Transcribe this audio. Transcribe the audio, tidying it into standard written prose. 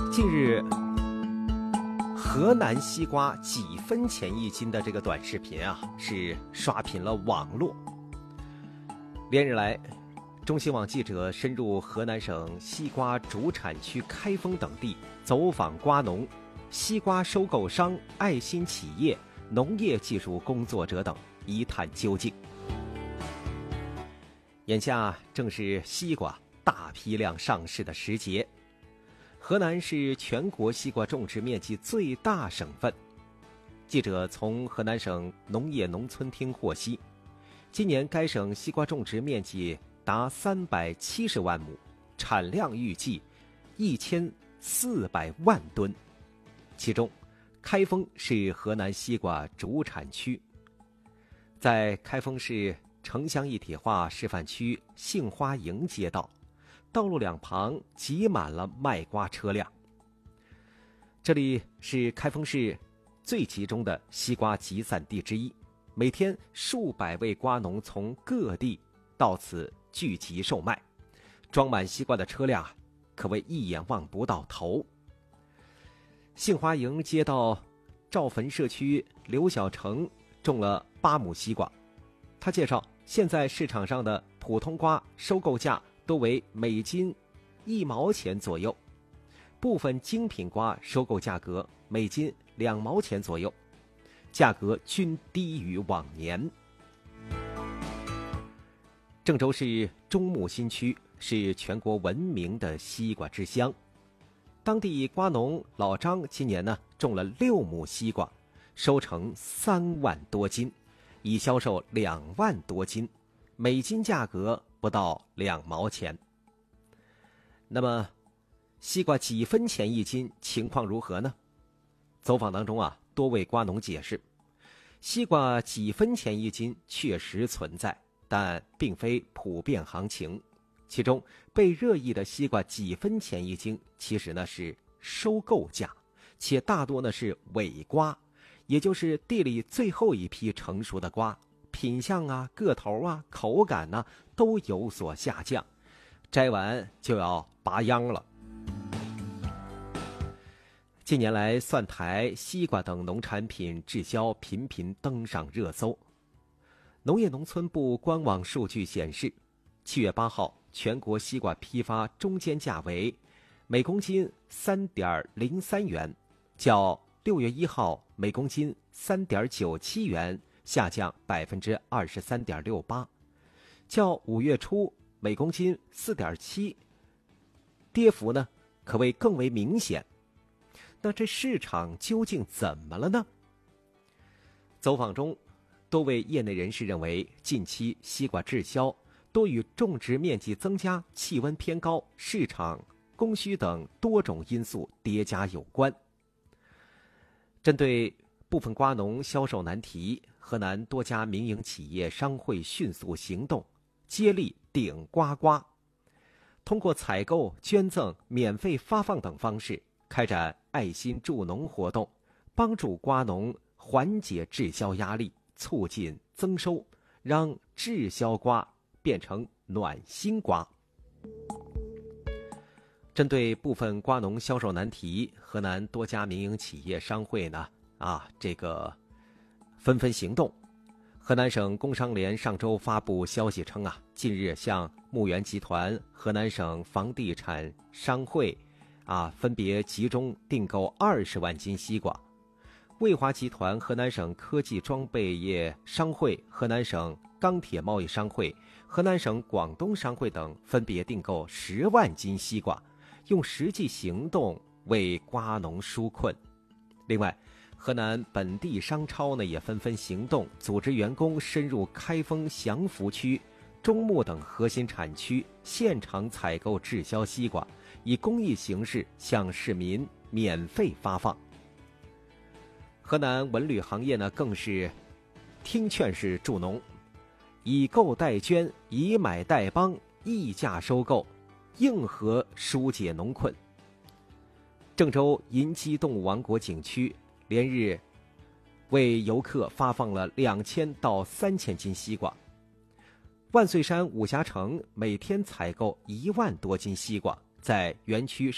近日，河南西瓜几分钱一斤的这个短视频是刷屏了网络。连日来，中新网记者深入河南省西瓜主产区开封等地，走访瓜农、西瓜收购商、爱心企业、农业技术工作者等，一探究竟。眼下正是西瓜大批量上市的时节。河南是全国西瓜种植面积最大省份。记者从河南省农业农村厅获悉，今年该省西瓜种植面积达370万亩，产量预计1400万吨。其中，开封是河南西瓜主产区。在开封市城乡一体化示范区杏花营街道，道路两旁挤满了卖瓜车辆。这里是开封市最集中的西瓜集散地之一，每天数百位瓜农从各地到此聚集售卖，装满西瓜的车辆可谓一眼望不到头。杏花营街道赵坟社区刘小成种了8亩西瓜，他介绍，现在市场上的普通瓜收购价都为每斤1毛钱左右，部分精品瓜收购价格每斤2毛钱左右，价格均低于往年。郑州市中牟新区是全国闻名的西瓜之乡，当地瓜农老张今年种了6亩西瓜，收成3万多斤，已销售2万多斤，每斤价格不到2毛钱。那么西瓜几分钱一斤，情况如何呢？走访当中多位瓜农解释，西瓜几分钱一斤确实存在，但并非普遍行情。其中被热议的西瓜几分钱一斤，其实是收购价，且大多是尾瓜，也就是地里最后一批成熟的瓜，品相个头口感都有所下降，摘完就要拔秧了。近年来，蒜苔、西瓜等农产品滞销频频登上热搜。农业农村部官网数据显示，7月8号全国西瓜批发中间价为每公斤3.03元，较6月1号每公斤3.97元下降23.68%，较5月初每公斤4.7，跌幅可谓更为明显。那这市场究竟怎么了呢？走访中，多位业内人士认为，近期西瓜滞销多与种植面积增加、气温偏高、市场供需等多种因素叠加有关。针对部分瓜农销售难题，河南多家民营企业商会迅速行动，接力顶呱呱，通过采购、捐赠、免费发放等方式开展爱心助农活动，帮助瓜农缓解滞销压力，促进增收，让滞销瓜变成暖心瓜。针对部分瓜农销售难题，河南多家民营企业商会纷纷行动。河南省工商联上周发布消息称近日向牧原集团、河南省房地产商会分别集中订购20万斤西瓜。卫华集团、河南省科技装备业商会、河南省钢铁贸易商会、河南省广东商会等分别订购10万斤西瓜，用实际行动为瓜农纾困。另外，河南本地商超也纷纷行动，组织员工深入开封祥福区、中牟等核心产区，现场采购滞销西瓜，以公益形式向市民免费发放。河南文旅行业更是听劝式助农，以购代捐，以买代帮，溢价收购，硬核疏解农困。郑州银鸡动物王国景区连日为游客发放了2000到3000斤西瓜。万岁山武侠城每天采购1万多斤西瓜，在园区